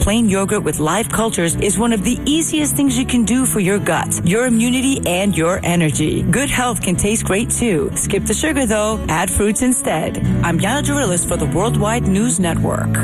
plain yogurt with live cultures is one of the easiest things you can do for your gut, your immunity, and your energy. Good health can taste great too. Skip the sugar though. Add fruits instead. I'm Yana Dorillis for the Worldwide News Network.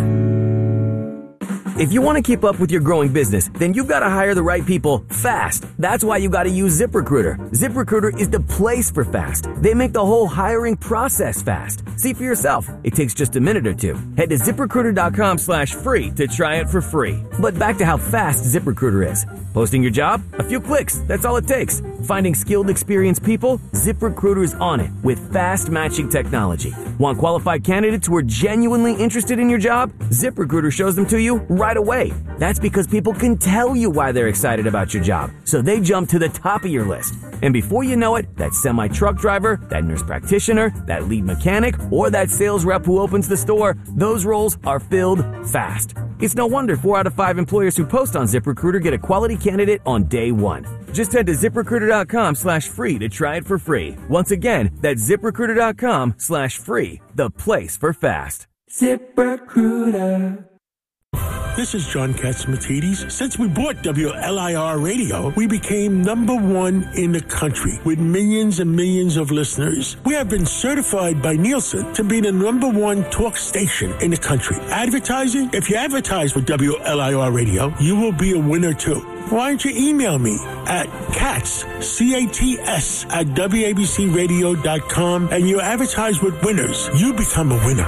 If you want to keep up with your growing business, then you've got to hire the right people fast. That's why you got to use ZipRecruiter. ZipRecruiter is the place for fast. They make the whole hiring process fast. See for yourself. It takes just a minute or two. Head to ZipRecruiter.com/free to try it for free. But back to how fast ZipRecruiter is. Posting your job? A few clicks. That's all it takes. Finding skilled, experienced people? ZipRecruiter is on it with fast matching technology. Want qualified candidates who are genuinely interested in your job? ZipRecruiter shows them to you right away. That's because people can tell you why they're excited about your job, so they jump to the top of your list. And before you know it, that semi-truck driver, that nurse practitioner, that lead mechanic, or that sales rep who opens the store, those roles are filled fast. It's no wonder 4 out of 5 employers who post on ZipRecruiter get a quality candidate on day one. Just head to ZipRecruiter.com/free to try it for free. Once again, that's ZipRecruiter.com/free, the place for fast. ZipRecruiter. This is John Catsimatidis. Since we bought WLIR Radio, we became #1 in the country with millions and millions of listeners. We have been certified by Nielsen to be the #1 talk station in the country. Advertising? If you advertise with WLIR Radio, you will be a winner too. Why don't you email me at CATS, C-A-T-S, at WABCRadio.com, and you advertise with winners. You become a winner.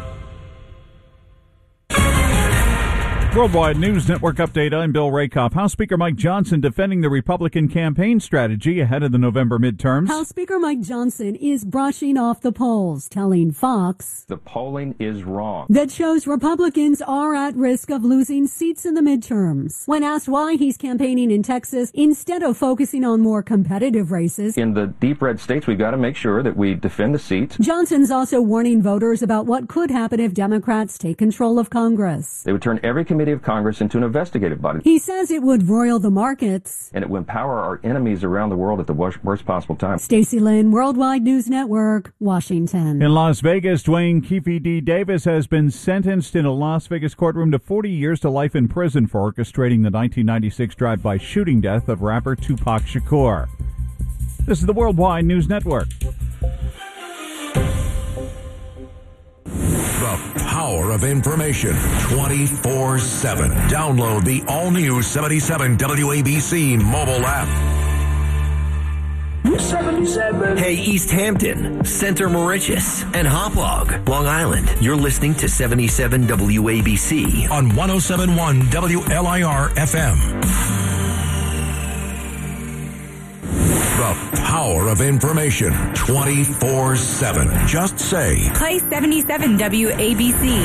Worldwide News Network update. I'm Bill Rakoff. House Speaker Mike Johnson defending the Republican campaign strategy ahead of the November midterms. House Speaker Mike Johnson is brushing off the polls, telling Fox the polling is wrong. That shows Republicans are at risk of losing seats in the midterms. When asked why he's campaigning in Texas instead of focusing on more competitive races, in the deep red states, we've got to make sure that we defend the seats. Johnson's also warning voters about what could happen if Democrats take control of Congress. They would turn every committee of Congress into an investigative body. He says it would roil the markets. And it would empower our enemies around the world at the worst possible time. Stacey Lynn, Worldwide News Network, Washington. In Las Vegas, Dwayne Keefe D. Davis has been sentenced in a Las Vegas courtroom to 40 years to life in prison for orchestrating the 1996 drive-by shooting death of rapper Tupac Shakur. This is the Worldwide News Network. The power of information 24/7. Download the all-new 77 WABC mobile app. 77. Hey, East Hampton, Center Moriches, and Hauppauge, Long Island. You're listening to 77 WABC on 107.1 WLIR FM. The power of information 24/7. Just say, play 77 WABC.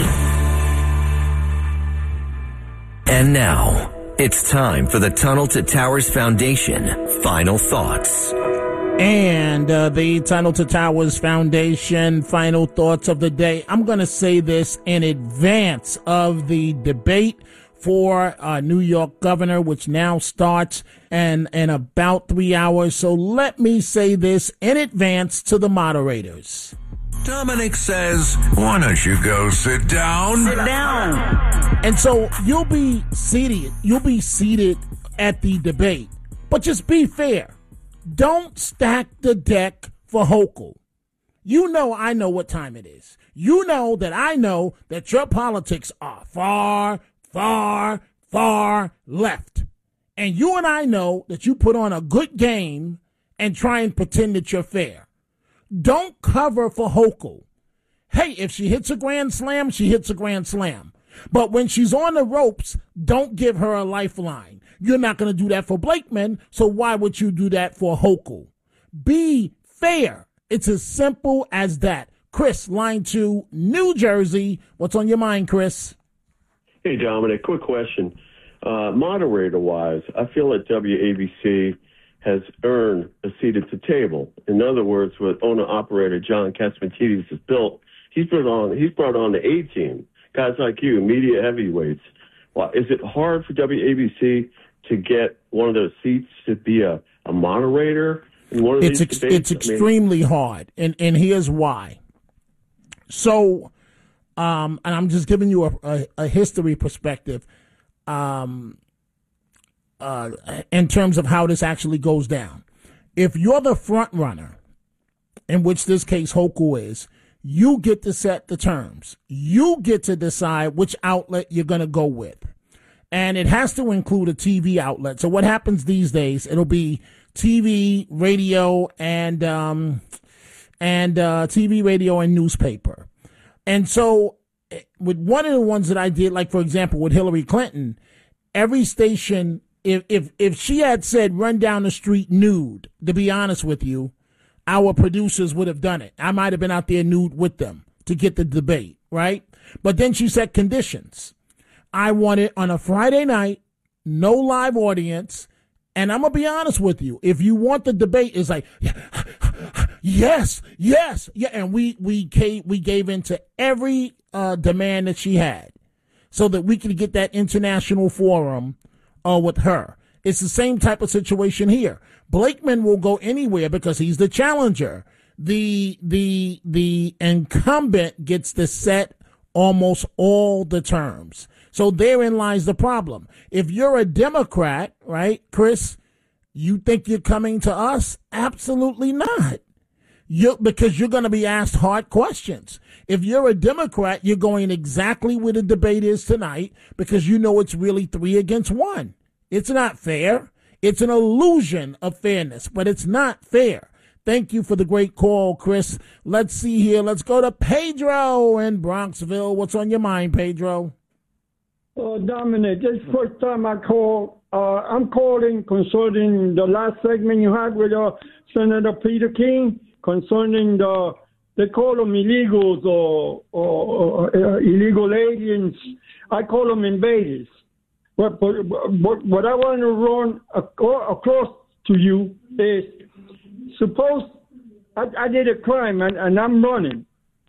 And now, it's time for the Tunnel to Towers Foundation Final Thoughts. And the Tunnel to Towers Foundation Final Thoughts of the day. I'm going to say this in advance of the debate for New York governor, which now starts in about 3 hours. So let me say this in advance to the moderators. Dominic says, why don't you go sit down? Sit down. And so you'll be seated at the debate, but just be fair. Don't stack the deck for Hochul. You know I know what time it is. You know that I know that your politics are far, far, far left. And you and I know that you put on a good game and try and pretend that you're fair. Don't cover for Hochul. Hey, if she hits a grand slam, she hits a grand slam. But when she's on the ropes, don't give her a lifeline. You're not going to do that for Blakeman, so why would you do that for Hochul? Be fair. It's as simple as that. Chris, line 2, New Jersey. What's on your mind, Chris? Hey, Dominic, quick question. Moderator-wise, I feel that WABC has earned a seat at the table. In other words, what owner-operator John Catsimatidis has built, he's brought on the A-team, guys like you, media heavyweights. Well, is it hard for WABC to get one of those seats to be a moderator in one of these debates? It's extremely hard, and here's why. So, and I'm just giving you a history perspective. in terms of how this actually goes down. If you're the front runner, in which this case Hochul is, you get to set the terms. You get to decide which outlet you're going to go with. And it has to include a TV outlet. So what happens these days, it'll be TV, radio, and TV, radio, and newspaper. And so with one of the ones that I did, like, for example, with Hillary Clinton, every station, if she had said run down the street nude, to be honest with you, our producers would have done it. I might have been out there nude with them to get the debate, right? But then she set conditions. I want it on a Friday night, no live audience, and I'm going to be honest with you. If you want the debate, it's like, yes, yeah, and we gave into every demand that she had so that we could get that international forum with her. It's the same type of situation here. Blakeman will go anywhere because he's the challenger. The incumbent gets to set almost all the terms. So therein lies the problem. If you're a Democrat, right, Chris, you think you're coming to us? Absolutely not. Because you're going to be asked hard questions. If you're a Democrat, you're going exactly where the debate is tonight because you know it's really 3 against 1. It's not fair. It's an illusion of fairness, but it's not fair. Thank you for the great call, Chris. Let's see here. Let's go to Pedro in Bronxville. What's on your mind, Pedro? Dominic, this is the first time I call. I'm calling concerning the last segment you had with Senator Peter King concerning they call them illegals or illegal aliens. I call them invaders. But what I want to run across to you is, suppose I did a crime and I'm running,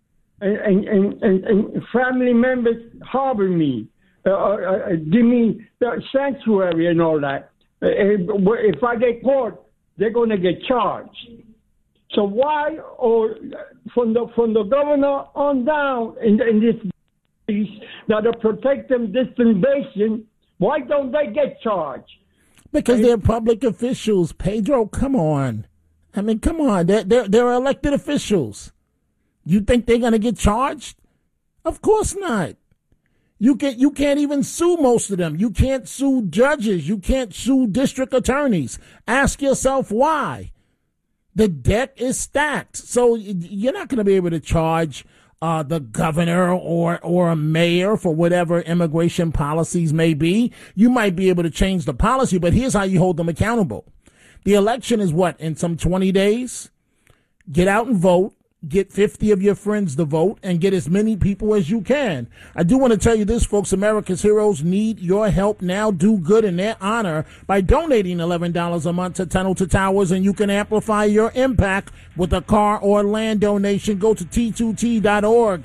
and family members harbor me, give me sanctuary and all that. If I get caught, they're going to get charged. So why, or from the governor on down in this that'll protect them this invasion, why don't they get charged? Because they're public officials, Pedro. Come on. I mean, come on. They're elected officials. You think they're going to get charged? Of course not. You can't even sue most of them. You can't sue judges. You can't sue district attorneys. Ask yourself why. The deck is stacked. So you're not going to be able to charge the governor or a mayor for whatever immigration policies may be. You might be able to change the policy, but here's how you hold them accountable. The election is what, in some 20 days? Get out and vote. Get 50 of your friends to vote and get as many people as you can. I do want to tell you this, folks. America's heroes need your help now. Do good in their honor by donating $11 a month to Tunnel to Towers, and you can amplify your impact with a car or land donation. Go to T2T.org.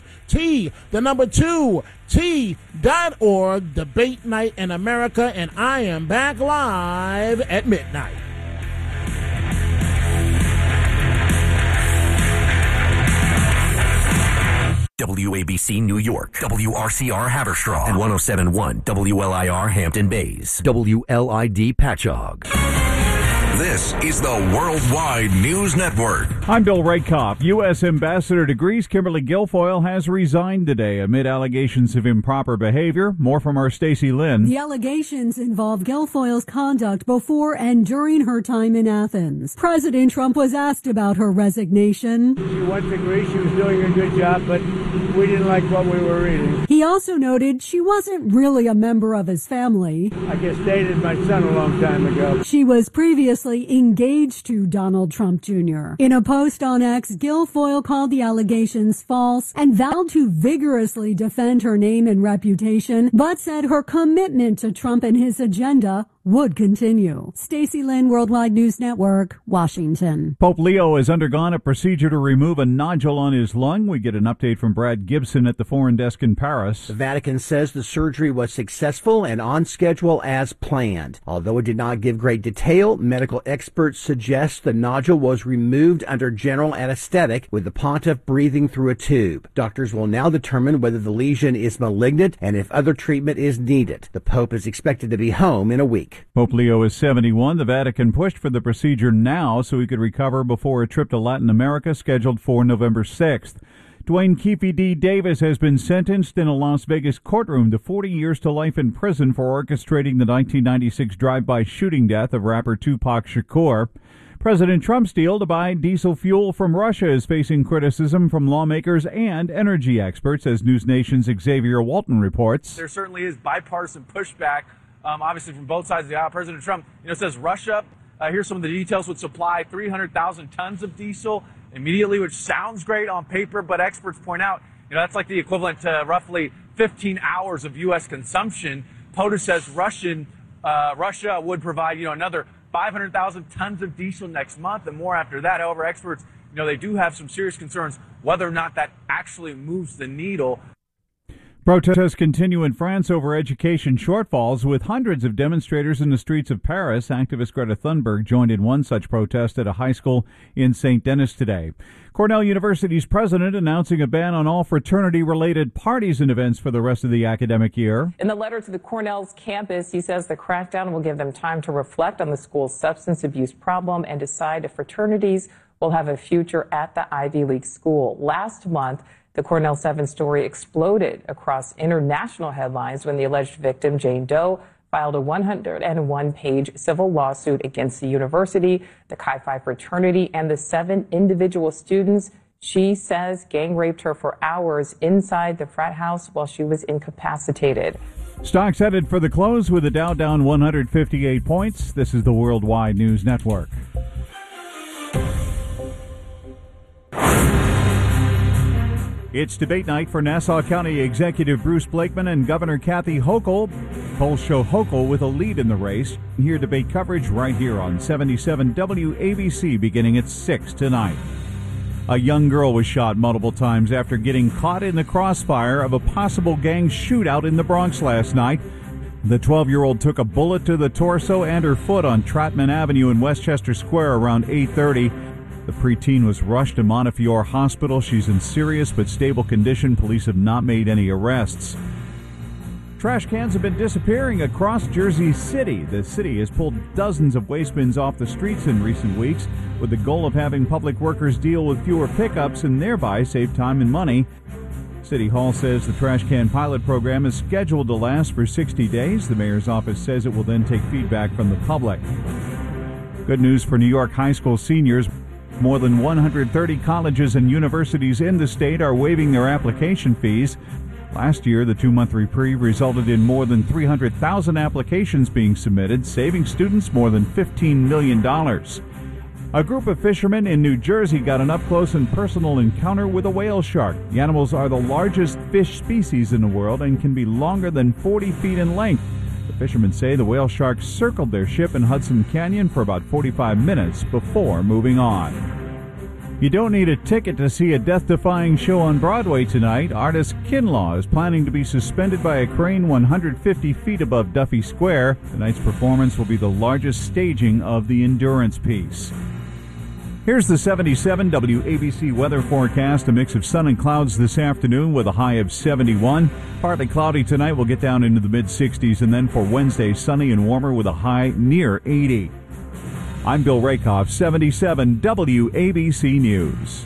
T2T.org. Debate night in America, and I am back live at midnight. WABC New York, WRCR Haverstraw, and 107.1 WLIR Hampton Bays, WLID Patchogue. This is the Worldwide News Network. I'm Bill Rakoff. U.S. Ambassador to Greece Kimberly Guilfoyle has resigned today amid allegations of improper behavior. More from our Stacey Lynn. The allegations involve Guilfoyle's conduct before and during her time in Athens. President Trump was asked about her resignation. She went to Greece. She was doing a good job, but we didn't like what we were reading. He also noted she wasn't really a member of his family. I guess dated my son a long time ago. She was previously engaged to Donald Trump Jr. In a post on X, Guilfoyle called the allegations false and vowed to vigorously defend her name and reputation, but said her commitment to Trump and his agenda would continue. Stacey Lynn, Worldwide News Network, Washington. Pope Leo has undergone a procedure to remove a nodule on his lung. We get an update from Brad Gibson at the Foreign Desk in Paris. The Vatican says the surgery was successful and on schedule as planned. Although it did not give great detail, medical Medical experts suggest the nodule was removed under general anesthetic with the pontiff breathing through a tube. Doctors will now determine whether the lesion is malignant and if other treatment is needed. The Pope is expected to be home in a week. Pope Leo is 71. The Vatican pushed for the procedure now so he could recover before a trip to Latin America scheduled for November 6th. Dwayne Keefe D. Davis has been sentenced in a Las Vegas courtroom to 40 years to life in prison for orchestrating the 1996 drive-by shooting death of rapper Tupac Shakur. President Trump's deal to buy diesel fuel from Russia is facing criticism from lawmakers and energy experts, as News Nation's Xavier Walton reports. There certainly is bipartisan pushback, obviously from both sides of the aisle. President Trump, says Russia, here's some of the details, would supply 300,000 tons of diesel immediately, which sounds great on paper, but experts point out, that's like the equivalent to roughly 15 hours of U.S. consumption. POTUS says Russia would provide, another 500,000 tons of diesel next month and more after that. However, experts, they do have some serious concerns whether or not that actually moves the needle. Protests continue in France over education shortfalls, with hundreds of demonstrators in the streets of Paris. Activist Greta Thunberg joined in one such protest at a high school in St. Denis today. Cornell University's president announcing a ban on all fraternity-related parties and events for the rest of the academic year. In the letter to the Cornell's campus, he says the crackdown will give them time to reflect on the school's substance abuse problem and decide if fraternities will have a future at the Ivy League school. Last month, the Cornell 7 story exploded across international headlines when the alleged victim, Jane Doe, filed a 101-page civil lawsuit against the university, the Chi Phi fraternity, and the 7 individual students she says gang raped her for hours inside the frat house while she was incapacitated. Stocks headed for the close with the Dow down 158 points. This is the Worldwide News Network. It's debate night for Nassau County Executive Bruce Blakeman and Governor Kathy Hochul. Polls show Hochul with a lead in the race. Hear debate coverage right here on 77 WABC beginning at 6 tonight. A young girl was shot multiple times after getting caught in the crossfire of a possible gang shootout in the Bronx last night. The 12-year-old took a bullet to the torso and her foot on Trotman Avenue in Westchester Square around 8:30. The preteen was rushed to Montefiore Hospital. She's in serious but stable condition. Police have not made any arrests. Trash cans have been disappearing across Jersey City. The city has pulled dozens of waste bins off the streets in recent weeks with the goal of having public workers deal with fewer pickups and thereby save time and money. City Hall says the trash can pilot program is scheduled to last for 60 days. The mayor's office says it will then take feedback from the public. Good news for New York high school seniors. More than 130 colleges and universities in the state are waiving their application fees. Last year, the 2-month reprieve resulted in more than 300,000 applications being submitted, saving students more than $15 million. A group of fishermen in New Jersey got an up-close and personal encounter with a whale shark. The animals are the largest fish species in the world and can be longer than 40 feet in length. The fishermen say the whale shark circled their ship in Hudson Canyon for about 45 minutes before moving on. You don't need a ticket to see a death-defying show on Broadway tonight. Artist Kinlaw is planning to be suspended by a crane 150 feet above Duffy Square. Tonight's performance will be the largest staging of the Endurance piece. Here's the 77 WABC weather forecast. A mix of sun and clouds this afternoon with a high of 71. Partly cloudy tonight. We'll get down into the mid-60s. And then for Wednesday, sunny and warmer with a high near 80. I'm Bill Rakoff, 77 WABC News.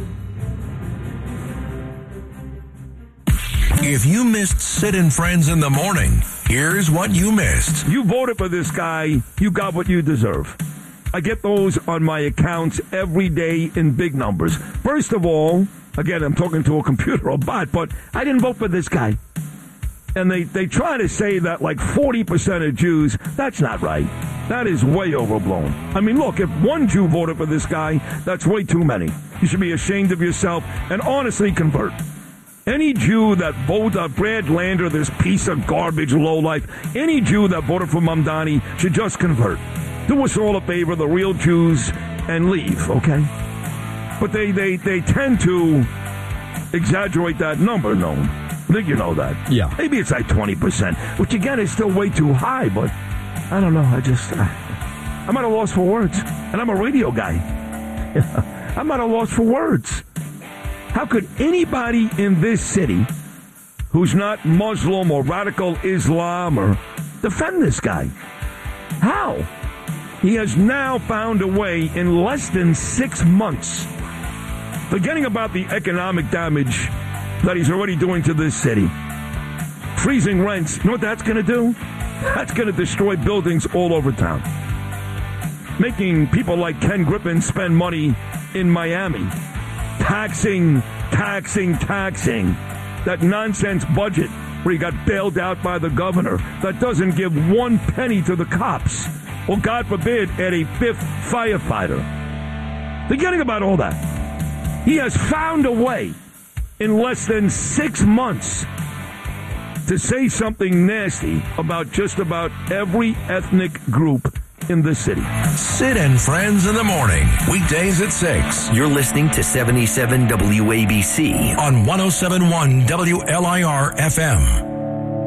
If you missed Sid and Friends in the morning, here's what you missed. You voted for this guy. You got what you deserve. I get those on my accounts every day in big numbers. First of all, again, I'm talking to a computer or bot, but I didn't vote for this guy. And they try to say that like 40% of Jews, that's not right. That is way overblown. I mean, look, if one Jew voted for this guy, that's way too many. You should be ashamed of yourself and honestly convert. Any Jew that voted Brad Lander, this piece of garbage lowlife, any Jew that voted for Mamdani should just convert. Do us all a favor, the real Jews, and leave, okay? But they tend to exaggerate that number, no? I think you know that. Yeah. Maybe it's like 20%, which again is still way too high, but I don't know. I'm at a loss for words. And I'm a radio guy. I'm at a loss for words. How could anybody in this city who's not Muslim or radical Islam or defend this guy? How? He has now found a way in less than 6 months, forgetting about the economic damage that he's already doing to this city. Freezing rents, you know what that's going to do? That's going to destroy buildings all over town. Making people like Ken Griffin spend money in Miami. Taxing. That nonsense budget where he got bailed out by the governor that doesn't give 1 penny to the cops. Or, God forbid, add a 5th firefighter. Forgetting about all that. He has found a way in less than 6 months to say something nasty about just about every ethnic group in the city. Sid and Friends in the morning, weekdays at 6. You're listening to 77 WABC on 107.1 WLIR FM.